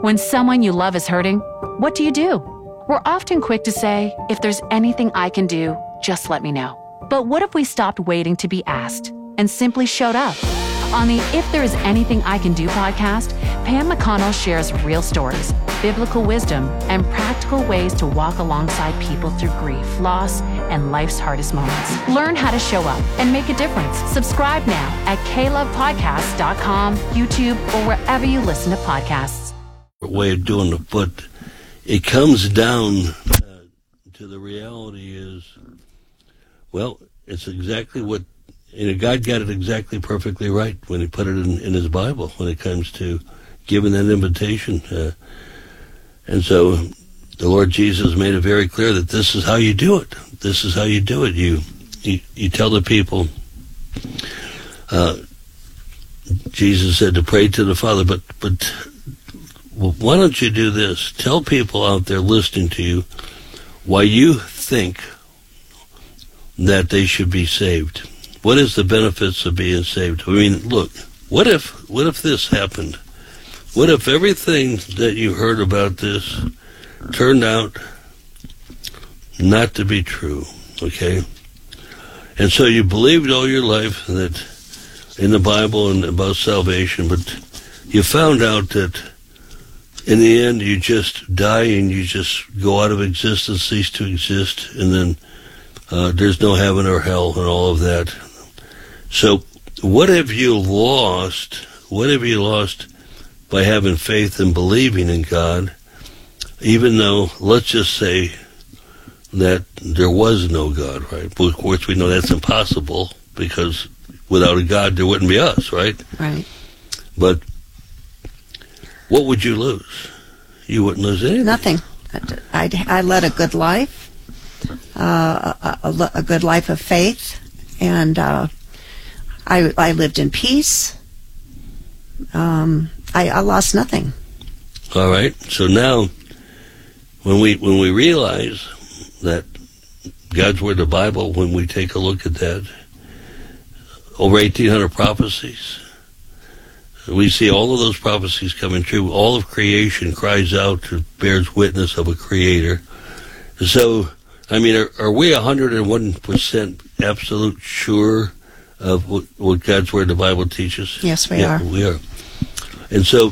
When someone you love is hurting, what do? We're often quick to say, if there's anything I can do, just let me know. But what if we stopped waiting to be asked and simply showed up? On the If There Is Anything I Can Do podcast, Pam McConnell shares real stories, biblical wisdom, and practical ways to walk alongside people through grief, loss, and life's hardest moments. Learn how to show up and make a difference. Subscribe now at klovepodcasts.com, YouTube, or wherever you listen to podcasts. Way of doing it, but it comes down to the reality is, well, it's exactly what, God got it exactly perfectly right when he put it in his Bible when it comes to giving that invitation. And so the Lord Jesus made it very clear that this is how you do it. This is how you do it. You tell the people, Jesus said to pray to the Father, but why don't you do this? Tell people out there listening to you why you think that they should be saved. What is the benefits of being saved? I mean, look, what if this happened? What if everything that you heard about this turned out not to be true, okay? And so you believed all your life that in the Bible and about salvation, but you found out that in the end you just die and you just go out of existence, cease to exist, and then there's no heaven or hell and all of that. So what have you lost? What have you lost by having faith and believing in God, even though, let's just say, that there was no God, right? But of course we know that's impossible, because without a God there wouldn't be us, right? Right. But what would you lose? You wouldn't lose anything. Nothing. I led a good life, a good life of faith, and I lived in peace. I lost nothing. All right. So now, when we realize that God's Word, the Bible, when we take a look at that, over 1,800 prophecies, we see all of those prophecies coming true. All of creation cries out, bears witness of a Creator. So, I mean, are we 101% absolute sure of what God's Word, the Bible teaches? Yes, we are. We are. And so,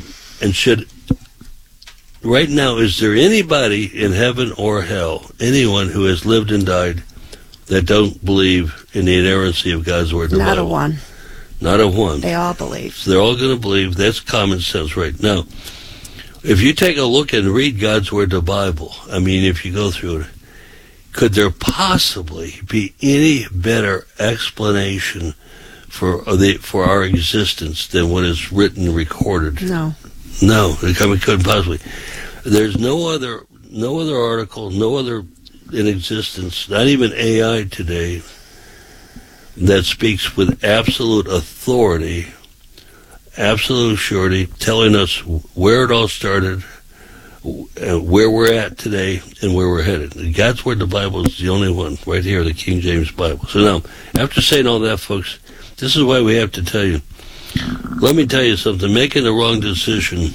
right now, is there anybody in heaven or hell, anyone who has lived and died, that don't believe in the inerrancy of God's Word, the Bible? Not a one. Not a one. They all believe. So they're all going to believe. That's common sense right now. If you take a look and read God's Word, the Bible, I mean, if you go through it, could there possibly be any better explanation for our existence than what is written and recorded? No. No, it couldn't possibly. There's no other article, no other in existence, not even AI today, that speaks with absolute authority, absolute surety, telling us where it all started, where we're at today, and where we're headed. God's Word, the Bible, is the only one right here, the King James Bible. So now, after saying all that, folks, this is why we have to tell you. Let me tell you something. Making the wrong decision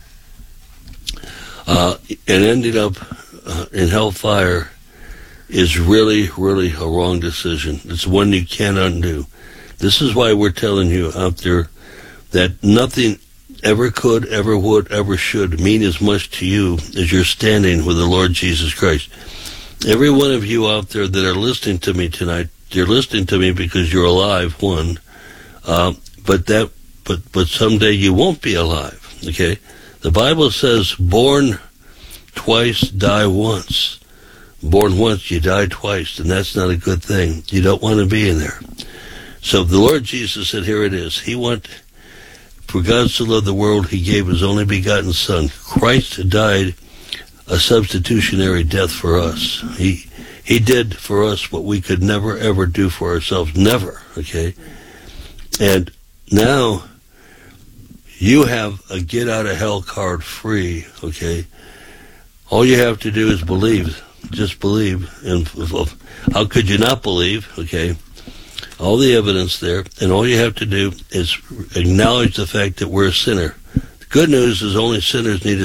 and ending up in hellfire is really, really a wrong decision. It's one you can't undo. This is why we're telling you out there that nothing ever could, ever would, ever should mean as much to you as you're standing with the Lord Jesus Christ. Every one of you out there that are listening to me tonight, you're listening to me because you're alive, one, but someday you won't be alive, okay? The Bible says, born twice, die once. Born once, you die twice, and that's not a good thing. You don't want to be in there. So the Lord Jesus said, here it is. For God so loved the world, he gave his only begotten Son. Christ died a substitutionary death for us. He did for us what we could never, ever do for ourselves. Never, okay? And now you have a get-out-of-hell card free, okay? All you have to do is believe. Just believe. And how could you not believe, okay? All the evidence there, and all you have to do is acknowledge the fact that we're a sinner. The good news is only sinners need a